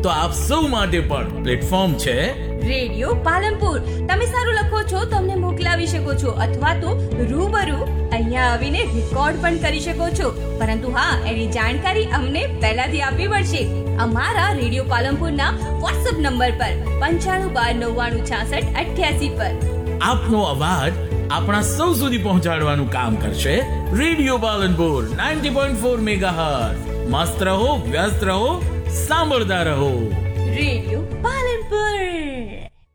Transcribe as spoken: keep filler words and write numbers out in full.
તો આપ સૌ માટે પણ પ્લેટફોર્મ છે રેડિયો પાલનપુર. તમે સારું લખો છો તો અમને મોકલાવી શકો છો અથવા તો રૂબરૂ અહીંયા આવીને રેકોર્ડ પણ કરી શકો છો. પરંતુ હા, એની જાણકારી અમને પહેલાથી આપવી પડશે. અમારા રેડિયો પાલનપુરના વોટ્સએપ નંબર પર પંચાણું બાર નવ્વાણું છાસઠ અઠ્યાસી પર આપનો અવાજ આપણા સૌ સુધી પહોંચાડવાનું કામ કરશે radio Palanpur ninety point four megahertz. મસ્ત રહો, વ્યસ્ત રહો, સાંભળતા રહો. રેડિયો